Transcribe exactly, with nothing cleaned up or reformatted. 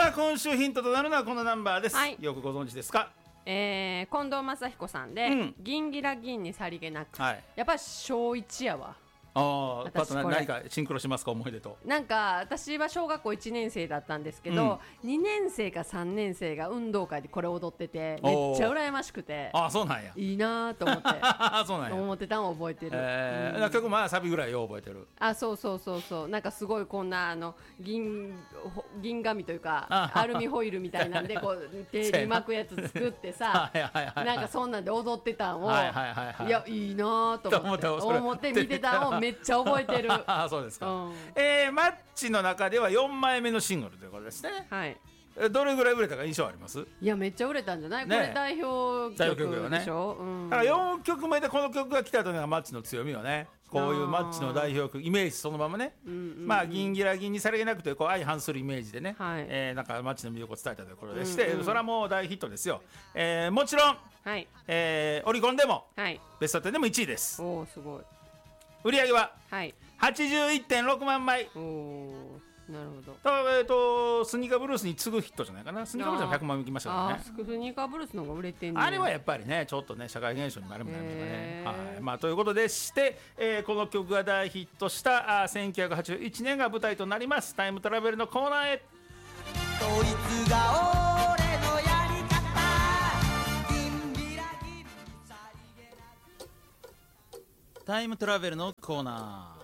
さあ今週ヒントとなるのはこのナンバーです、 はい、 よくご存知ですか？ えー、近藤正彦さんで、うん、銀ギラ銀にさりげなく、はい、やっぱり小一やわ。 ああ、パッと何かシンクロしますか、思い出と。 なんか私は小学校いちねん生だったんですけど、うん、にねん生かさんねん生が運動会でこれ踊っててめっちゃ羨ましくて、 ああそうなんや、 いいなと思ってそうなんや思ってたのを覚えてる、 えーうん、曲まあサビぐらいよう覚えてる。 あ、そうそうそうそう、なんかすごいこんなあの 銀, 銀紙というかアルミホイルみたいなんでこう手に巻くやつ作ってさなんかそんなんで踊ってたんを、はいはいはいはい、いやいいなと思って思って見てたのをめっちゃ覚えてるあそうですか、うん、えー、マッチの中ではよんまいめのシングルということですね。 はい、 どれぐらい売れたか印象あります？ いやめっちゃ売れたんじゃない、ね、これ代表曲でしょ、ね、うん、 だからよんきょくめでこの曲が来たというのがマッチの強みよね。こういうマッチの代表曲イメージそのままね、うんうんうん、まあ銀ギラ銀にさりげなくというこう相反するイメージでね、はい、えー、なんかマッチの魅力を伝えたということでして、うんうん、それはもう大ヒットですよ、えー、もちろん、はい、えー、オリコンでも、はい、ベストテンでもいちいです。 おーすごい。 売り上げは、 はい、 はちじゅういってんろくまんまい。 おー、なるほど。 ただ、えーと、スニーカーブルースに次ぐヒットじゃないかな。スニーカーブルースはひゃくまんいきましたからね。 あスニーカーブルースの方が売れてんね。 あれはやっぱりねちょっとね社会現象にもなるみたいなね、はい、まあ、ということでして、えー、この曲が大ヒットしたあせんきゅうひゃくはちじゅういちねんが舞台となりますタイムトラベルのコーナーへ。こいつが俺のやり方、銀ギラ銀さりげタイムトラベルのコーナー。